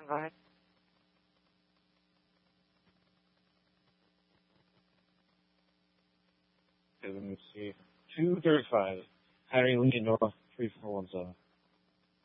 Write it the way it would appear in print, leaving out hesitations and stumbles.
Right. Okay, let me see. 235. Harry Lee Nora 3417.